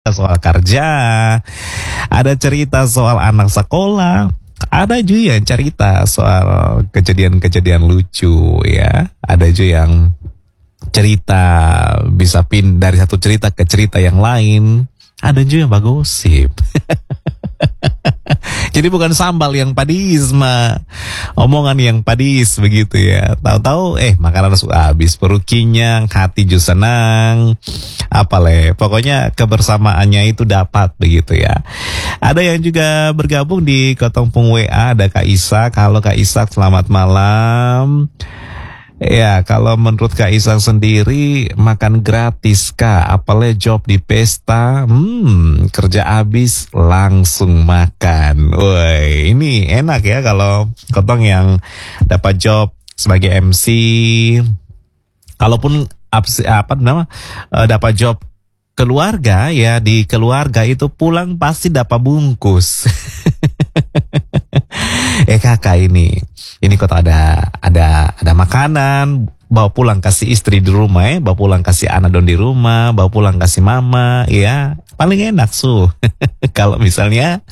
soal kerja, ada cerita soal anak sekolah, ada juga yang cerita soal kejadian-kejadian lucu ya, ada juga yang cerita bisa dari satu cerita ke cerita yang lain, ada juga yang bagosip. Jadi bukan sambal yang padis mah, omongan yang padis begitu ya. Tahu-tahu makanan sudah habis, perut kenyang, hati juga senang. Pokoknya kebersamaannya itu dapat begitu ya. Ada yang juga bergabung di Kotongpung WA, ada Kak Isak. Halo Kak Isak, selamat malam. Ya, kalau menurut Kak Isak sendiri, makan gratis Kak, apalagi job di pesta, kerja habis langsung makan. Woi, ini enak ya kalau Kotong yang dapat job sebagai MC. Kalaupun dapat job keluarga ya, di keluarga itu pulang pasti dapat bungkus. Kakak ini kok ada makanan, bawa pulang kasih istri di rumah ya, bawa pulang kasih anak don di rumah, bawa pulang kasih mama ya, paling enak kalau misalnya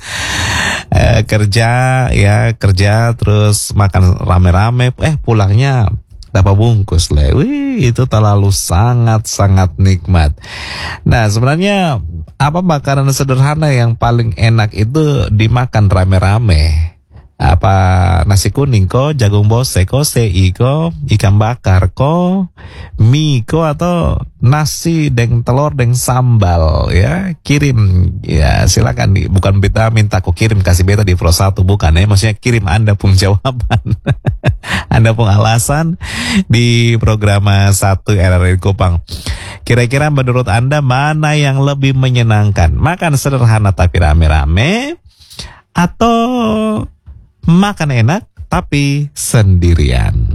kerja terus makan rame-rame, pulangnya dapat bungkus lah. Wih, itu terlalu sangat-sangat nikmat. Nah, sebenarnya apa makanan sederhana yang paling enak itu dimakan rame-rame? Apa nasi kuning ko, jagung bose ko, sei ko, ikan bakar ko, mie ko, atau nasi deng telur deng sambal ya, kirim ya, silakan bukan beta minta kok kirim kasih beta di Pro 1, bukan ya, maksudnya kirim Anda pun jawaban. Anda pun alasan di program 1 RRI Kupang. Kira-kira menurut Anda mana yang lebih menyenangkan? Makan sederhana tapi rame-rame, atau makan enak tapi sendirian?